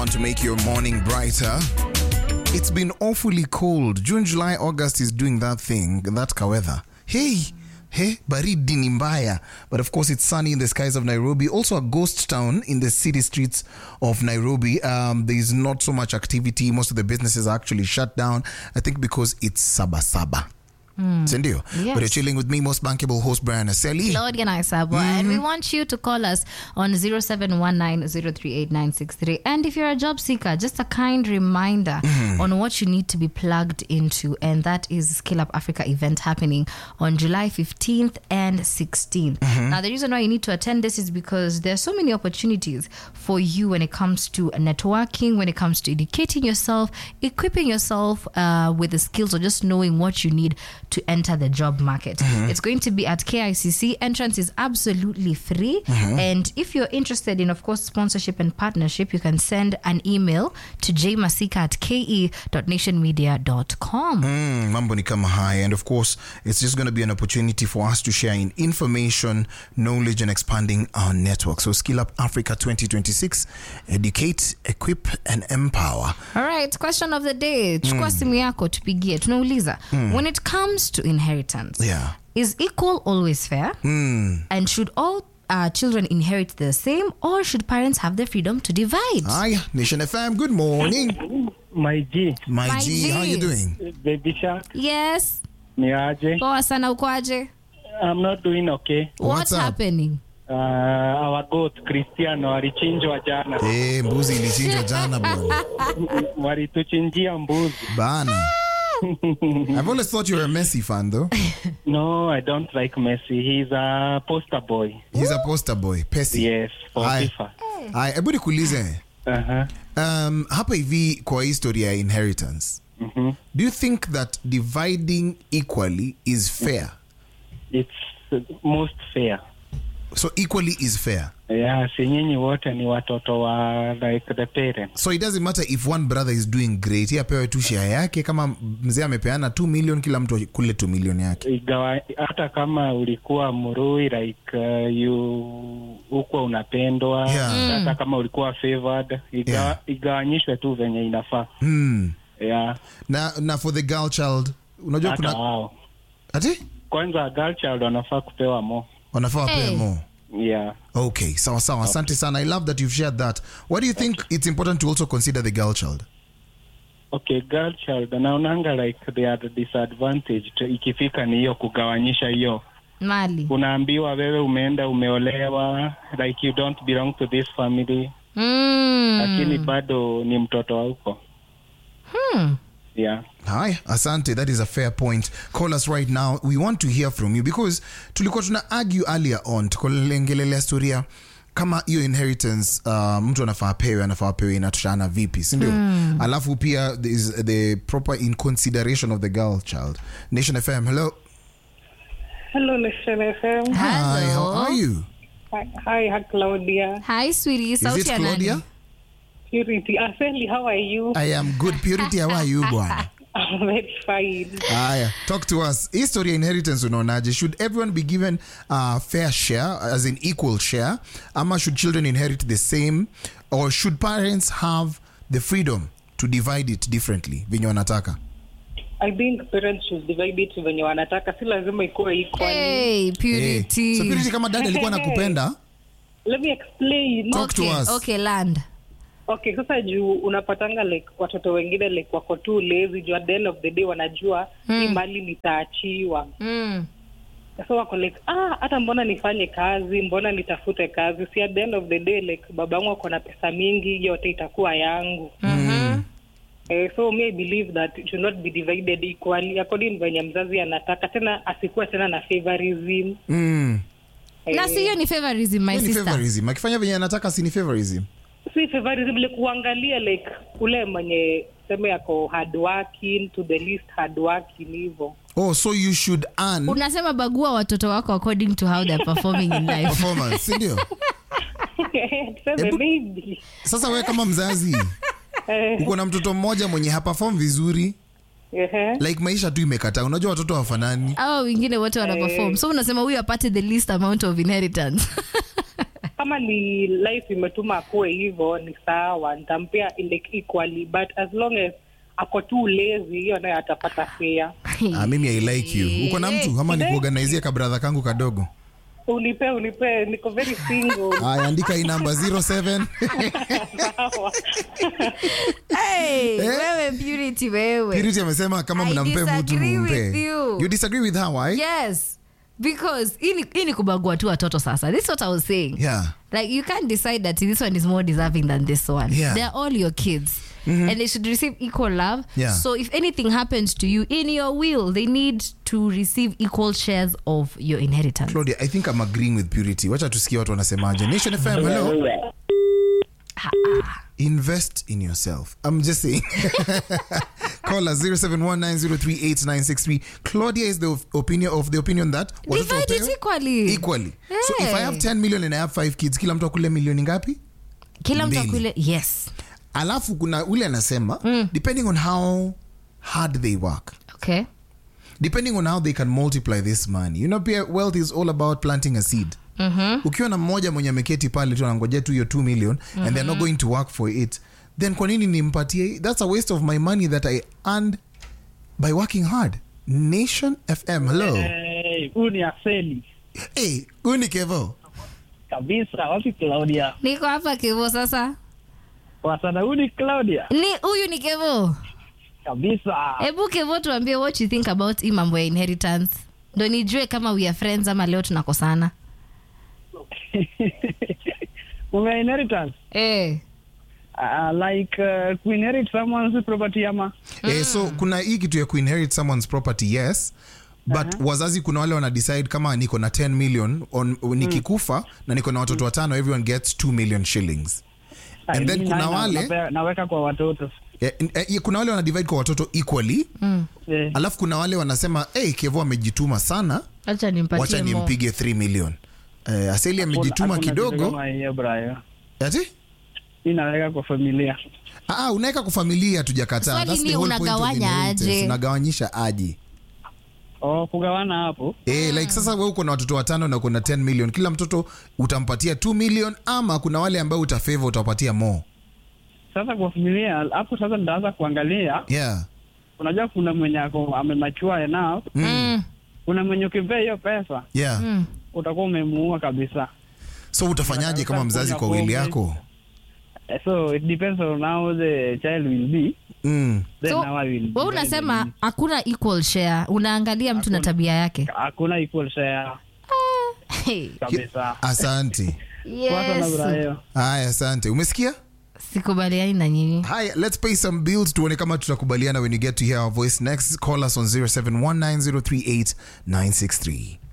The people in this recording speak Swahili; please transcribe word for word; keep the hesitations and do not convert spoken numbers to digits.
on to make your morning brighter. It's been awfully cold. June, July, August is doing that thing, that kaweather. Hey, hey, baridi ni mbaya. But of course, it's sunny in the skies of Nairobi. Also a ghost town in the city streets of Nairobi. Um, there is not so much activity. Most of the businesses are actually shut down. I think because it's Saba Saba. Mm. Sendio. Yes. But you're chilling with me, most bankable host Brian Aseli. Claudia Naisabo. Mm-hmm. And we want you to call us on zero seven one nine zero three eight nine six three. And if you're a job seeker, just a kind reminder mm-hmm. on what you need to be plugged into. And that is Skill Up Africa event happening on July fifteenth and sixteenth. Mm-hmm. Now, the reason why you need to attend this is because there's so many opportunities for you when it comes to networking, when it comes to educating yourself, equipping yourself uh, with the skills or just knowing what you need to enter the job market. Mm-hmm. It's going to be at K I C C. Entrance is absolutely free. Mm-hmm. And if you're interested in, of course, sponsorship and partnership, you can send an email to jmasika at ke dot nation media dot com. Mm, mambo ni kama haya. And of course, it's just going to be an opportunity for us to share in information, knowledge, and expanding our network. So Skill Up Africa twenty twenty-six, educate, equip, and empower. All right, question of the day. Chukua simu yako tupigie. Tunauliza, mm. when it comes to inheritance, yeah, is equal always fair? Mm. And should all uh, children inherit the same, or should parents have the freedom to divide? Hi, Nation F M, good morning. My G. My, My G, G. how are you doing? Baby Shark. Yes. Ni aje? Poa sana, uko aje? I'm not doing okay. What's What's up? happening? Uh, our goat Cristiano alichinjwa jana. Eh, mbuzi ilichinjwa jana bwana. Walituchinjia mbuzi. Bana. I've always thought you were a Messi fan though. No, I don't like Messi. He's a poster boy. He's a poster boy, Pesi. Yes, for Hi. FIFA. Hi, hebu nikuulize. Uh-huh. Um, hapa hivi kwa history ya inheritance. Mm-hmm. Do you think that dividing equally is fair? It's uh, most fair. So equally is fair. Yeah, si nyinyi wote ni watoto wa like the parents. So it doesn't matter if one brother is doing great, yeye apewe tu share yake. Kama mzee amepeana two million, kila mtu kule two million yake. Igawa, hata kama ulikuwa murui like uh, you uko unapendwa, Yeah. hata kama ulikuwa favored, igawa, Yeah. igawanyishwe tu venye inafaa. Hmm. Yeah. Na na for the girl child, unajua Hata kuna wao. ati Kwanza girl child wanafaa kupewa mo. wanafaa wapewe Hey. more. Yeah. Okay, sawa sawa. Asante sana. I love that you've shared that. Why do you think it's important to also consider the girl child? Okay, girl child naonanga like they are disadvantaged ikifika ni hiyo kugawanyisha hiyo. Mali. Unaambiwa wewe umeenda umeolewa like you don't belong to this family. Mm. Lakini bado ni mtoto wa huko. Hmm. Yeah. Hi, asante. That is a fair point. Call us right now. We want to hear from you because tulikuwa tuna argue earlier on tukolengelelea storia kama hiyo inheritance uh, mtu anafaa pewe anafaa pewe inatoshana vipi, si ndio? Mm. Alafu pia there is the proper in consideration of the girl child. Nation F M, hello. Hello, Nation F M. Hi, Hello. how are you? Hi, hi, hi, Claudia. Hi, sweetie. Is Sauti it ya Claudia? nani? Purity. Aseli, how are you? I am good. Purity, how are you, bwana? I'm very fine. Aya, talk to us. History inheritance unaonaje? Should everyone be given a fair share, as in equal share? Ama should children inherit the same? Or should parents have the freedom to divide it differently? Venye wanataka. I think parents should divide it venye wanataka. Si lazima ikuwe equal. Hey, Purity. Hey. So Purity, kama dada alikuwa nakupenda, Let me explain. talk to Okay, us. okay, land. Okay, sasa juu unapatanga like watoto wengine like wako tu lazy juu at the end of the day wanajua Hmm. hii mali nitaachiwa. Mm. So wako like, ah, hata mbona nifanye kazi, mbona nitafute kazi. Si at the end of the day like babangu ako na pesa mingi, yote itakuwa yangu. Mm-hmm. Eh, so me I believe that it should not be divided equally according venye mzazi anataka, tena asikuwa tena na favorism. Mm. Eh, Na si hiyo ni favorism, my Hiyo ni sister. favorism. Akifanya venye anataka si ni favorism. si favorism like kuangalia like ule mwenye sema yako hard working to the least hard working hivyo. Oh, so you should earn Unasema bagua watoto wako according to how they're performing in life. performance, si ndio? Sema maybe. Sasa wewe kama mzazi Eh, uko na mtoto mmoja mwenye haperform vizuri, ehe. like maisha tu imekataa. Unajua watoto hawafanani. Hawa wengine wote wana perform. So unasema huyu apate the least amount of inheritance. kama ni life imetuma akuwe hivyo ni sawa, nitampea like equally, but as long as ako too lazy, hiyo naye atapata fea. Ah, mimi I like you. Uko na mtu ama nikuorganizie ka brother kangu kadogo? Unipe unipe, niko very single. Haya, andika hii namba zero seven. Hey, wewe Purity wewe. Purity amesema kama mnampe mtu mumpe. You. You disagree with her, why? Yes. Because ini ini kubagua tu watoto sasa. This is what I was saying. Yeah. Like you can't decide that this one is more deserving than this one. Yeah. They're all your kids. Mm-hmm. And they should receive equal love. Yeah. So if anything happens to you in your will, they need to receive equal shares of your inheritance. Claudia, I think I'm agreeing with Purity. Wacha tusikie watu wanasemaje. Nation F M, hello. Invest in yourself. I'm just saying. Call us zero seven one nine zero three eight nine six three. Claudia is the of- opinion of the opinion that Divide it equally. Equally. Hey. So if I have ten million and I have five kids, kila mtu akule milioni ngapi? Kila mtu Mbili. akule, yes. Alafu kuna ule anasema mm. depending on how hard they work. Okay. Depending on how they can multiply this money. You know, pia wealth is all about planting a seed. Mm-hmm. Ukiwa na mmoja mwenye ameketi pale tu anangojea tu hiyo two million mm-hmm. and they're not going to work for it, then kwa nini nimpatie? That's a waste of my money that I earned by working hard. Nation F M, hello. Hey, huyu ni Aseli. Hey, huyu ni Kevo. Kabisa, wapi Claudia? Niko hapa Kevo sasa. Wasana, huyu ni Claudia. Ni huyu ni Kevo. Kabisa. Hebu Kevo tuambie what you think about hii mambo ya inheritance. Ndio nijue kama we are friends ama leo tunakosana. Ume inheritance? Eh. Uh, like uh, ku inherit someone's property ama? Mm. Eh, so kuna hii kitu ya kuinherit someone's property, yes. But uh-huh. wazazi kuna wale wana decide kama niko na ten million on nikikufa mm. na niko na watoto watano, everyone gets two million shillings. And then kuna wale na, naweka kwa watoto. Yeah, eh, kuna wale wana divide kwa watoto equally. Mm. Yeah. Alafu kuna wale wanasema, "Hey, Kevo amejituma sana. Acha nimpatie. Wacha nimpige three million." Eh, Aseli amejituma kidogo. Kama hiyo Brian. Ati? Inaweka kwa familia. Ah, unaweka kwa familia tujakataa. Swali That's ni the whole point of unagawanya inheritance. aje? Unagawanyisha aje? Oh, kugawana hapo. Eh, like sasa wewe uko na watoto watano na uko na ten million. Kila mtoto utampatia two million ama kuna wale ambao utafavor utapatia more. Sasa kwa familia hapo sasa ndaanza kuangalia. Yeah. Unajua kuna mwenye ako amemachua enough. Mm. Kuna mwenye ukipea hiyo pesa. Yeah. Mm. Utakuwa umemuua kabisa. So utafanyaje kama mzazi kwa wili yako? So it depends on how the child will be. Mm. Then So, how I will. wewe unasema hakuna equal share. Unaangalia mtu na tabia yake. Hakuna equal share. Hey. Kabisa. Asante. Yes. Haya, asante. Umesikia? Sikubaliani na nyinyi. Hi, let's pay some bills tuone kama tutakubaliana when you get to hear our voice next. Call us on zero seven one nine zero three eight nine six three.